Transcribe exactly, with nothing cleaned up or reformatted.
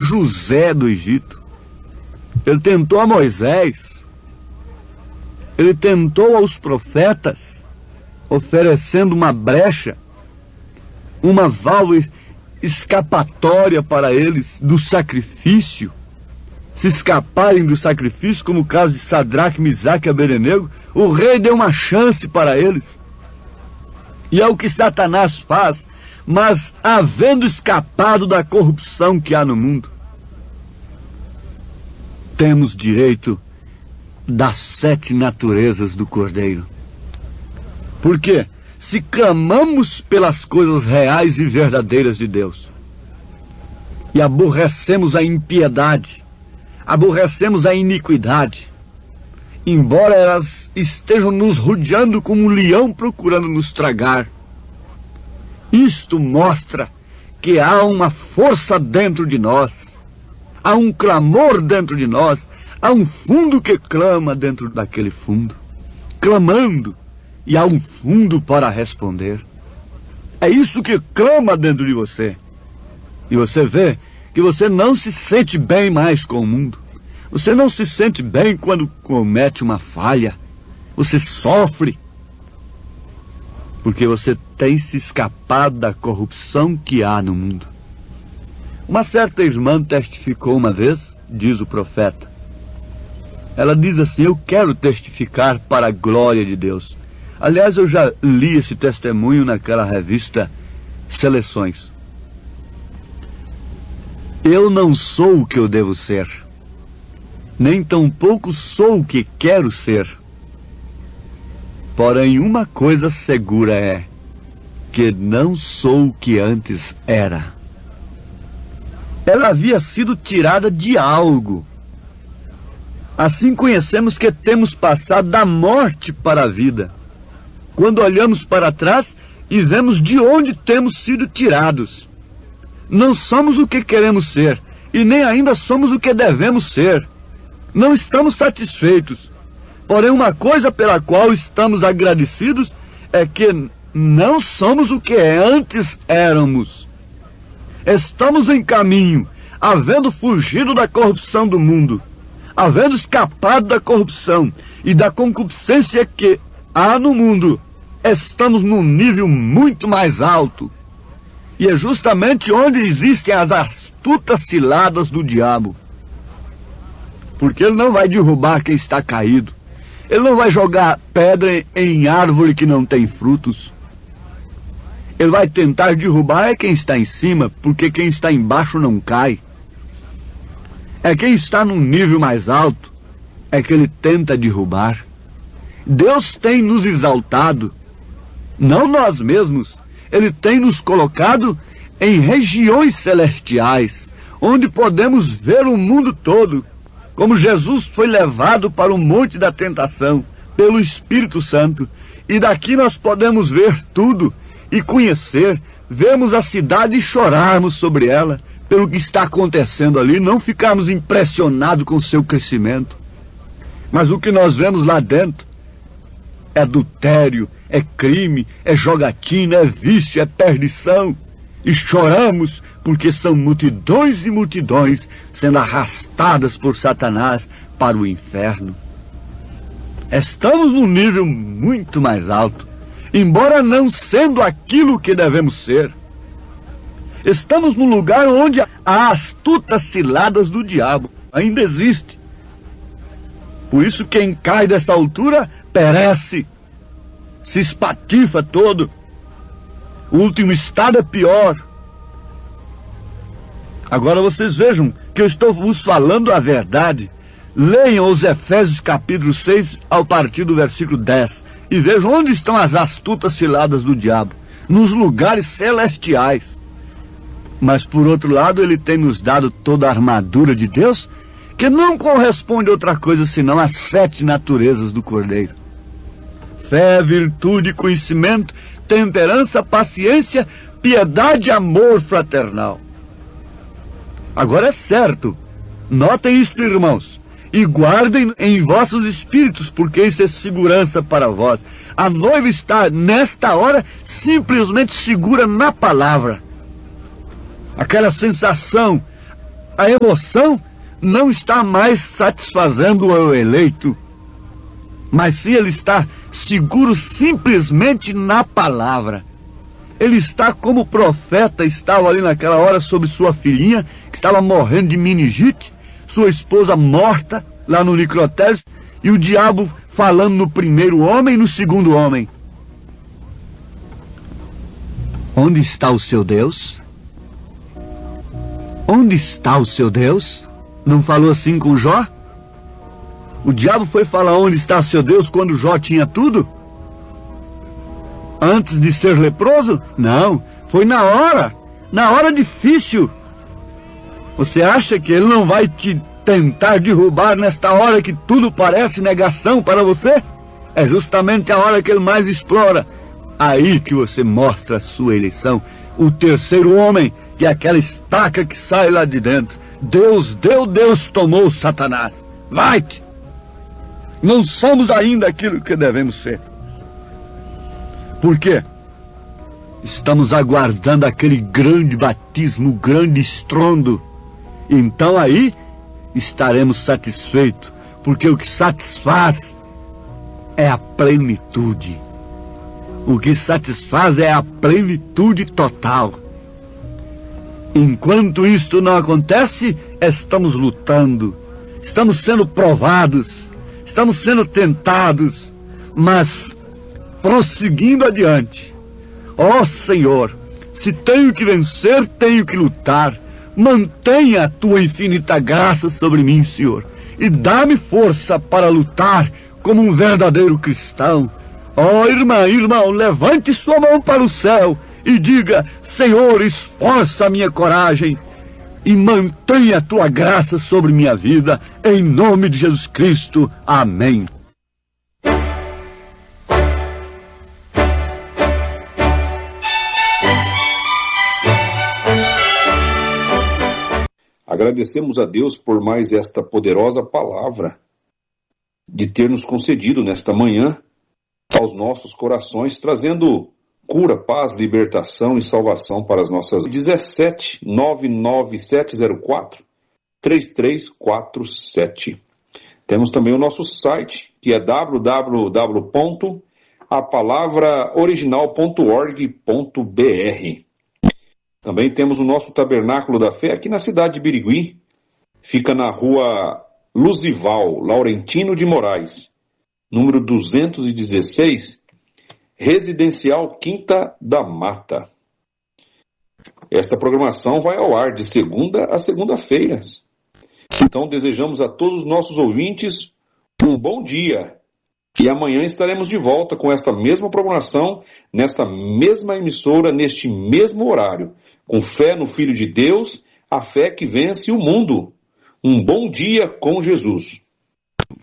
José do Egito, ele tentou a Moisés, ele tentou aos profetas, oferecendo uma brecha, uma válvula escapatória para eles do sacrifício, se escaparem do sacrifício, como o caso de Sadraque, Misaque e Abednego. O rei deu uma chance para eles. E é o que Satanás faz, mas havendo escapado da corrupção que há no mundo, temos direito das sete naturezas do Cordeiro. Por quê? Se clamamos pelas coisas reais e verdadeiras de Deus, e aborrecemos a impiedade, aborrecemos a iniquidade, embora elas estejam nos rodeando como um leão procurando nos tragar, isto mostra que há uma força dentro de nós, há um clamor dentro de nós, há um fundo que clama dentro daquele fundo, clamando, e há um fundo para responder. É isso que clama dentro de você. E você vê que você não se sente bem mais com o mundo. Você não se sente bem quando comete uma falha. Você sofre. Porque você tem se escapado da corrupção que há no mundo. Uma certa irmã testificou uma vez, diz o profeta. Ela diz assim: eu quero testificar para a glória de Deus. Aliás, eu já li esse testemunho naquela revista Seleções. Eu não sou o que eu devo ser, nem tampouco sou o que quero ser. Porém, uma coisa segura é que não sou o que antes era. Ela havia sido tirada de algo. Assim conhecemos que temos passado da morte para a vida, quando olhamos para trás e vemos de onde temos sido tirados. Não somos o que queremos ser, e nem ainda somos o que devemos ser. Não estamos satisfeitos. Porém, uma coisa pela qual estamos agradecidos é que não somos o que antes éramos. Estamos em caminho, havendo fugido da corrupção do mundo, havendo escapado da corrupção e da concupiscência que há no mundo. Estamos num nível muito mais alto. E é justamente onde existem as astutas ciladas do diabo. Porque ele não vai derrubar quem está caído. Ele não vai jogar pedra em árvore que não tem frutos. Ele vai tentar derrubar é quem está em cima, porque quem está embaixo não cai. É quem está num nível mais alto, é que ele tenta derrubar. Deus tem nos exaltado, não nós mesmos. Ele tem nos colocado em regiões celestiais, onde podemos ver o mundo todo, como Jesus foi levado para o monte da tentação pelo Espírito Santo, e daqui nós podemos ver tudo e conhecer, vermos a cidade e chorarmos sobre ela, pelo que está acontecendo ali, não ficarmos impressionados com o seu crescimento. Mas o que nós vemos lá dentro é adultério, é crime, é jogatina, é vício, é perdição. E choramos porque são multidões e multidões sendo arrastadas por Satanás para o inferno. Estamos num nível muito mais alto, embora não sendo aquilo que devemos ser. Estamos num lugar onde há astutas ciladas do diabo. Ainda existe. Por isso quem cai dessa altura perece, se espatifa todo. O último estado é pior. Agora vocês vejam que eu estou vos falando a verdade. Leiam os Efésios capítulo seis ao partir do versículo dez e vejam onde estão as astutas ciladas do diabo. Nos lugares celestiais. Mas por outro lado ele tem nos dado toda a armadura de Deus, que não corresponde a outra coisa senão as sete naturezas do Cordeiro. Fé, virtude, conhecimento, temperança, paciência, piedade e amor fraternal. Agora é certo, notem isto, irmãos, e guardem em vossos espíritos, porque isso é segurança para vós. A noiva está, nesta hora, simplesmente segura na palavra. Aquela sensação, A emoção não está mais satisfazendo o eleito, mas se ele está seguro simplesmente na palavra. Ele está como o profeta estava ali naquela hora sobre sua filhinha, que estava morrendo de meningite, sua esposa morta lá no necrotério, e o diabo falando no primeiro homem e no segundo homem. Onde está o seu Deus? Onde está o seu Deus? Não falou assim com Jó? O diabo foi falar onde está seu Deus quando Jó tinha tudo? Antes de ser leproso? Não, foi na hora, na hora difícil. Você acha que ele não vai te tentar derrubar nesta hora que tudo parece negação para você? É justamente a hora que ele mais explora. Aí que você mostra a sua eleição. O terceiro homem, que é aquela estaca que sai lá de dentro. Deus deu, Deus tomou, Satanás. Vai-te! Não somos ainda aquilo que devemos ser. Por quê? Estamos aguardando aquele grande batismo, grande estrondo. Então aí estaremos satisfeitos, porque o que satisfaz é a plenitude. O que satisfaz é a plenitude total. Enquanto isto não acontece, estamos lutando, estamos sendo provados, estamos sendo tentados, mas prosseguindo adiante. Ó Senhor, se tenho que vencer, tenho que lutar. Mantenha a tua infinita graça sobre mim, Senhor, e dá-me força para lutar como um verdadeiro cristão. Ó irmã, irmão, levante sua mão para o céu e diga: Senhor, esforça a minha coragem e mantenha a tua graça sobre minha vida, em nome de Jesus Cristo. Amém. Agradecemos a Deus por mais esta poderosa palavra de ter nos concedido nesta manhã aos nossos corações, trazendo cura, paz, libertação e salvação para as nossas vidas. dezessete nove nove sete zero quatro três três quatro sete. Temos também o nosso site, que é w w w ponto a palavra original ponto org ponto b r. Também temos o nosso Tabernáculo da Fé aqui na cidade de Birigui. Fica na rua Luzival, Laurentino de Moraes, número duzentos e dezesseis, Residencial Quinta da Mata. Esta programação vai ao ar de segunda a segunda-feira. Então desejamos a todos os nossos ouvintes um bom dia. E amanhã estaremos de volta com esta mesma programação, nesta mesma emissora, neste mesmo horário. Com fé no Filho de Deus, a fé que vence o mundo. Um bom dia com Jesus.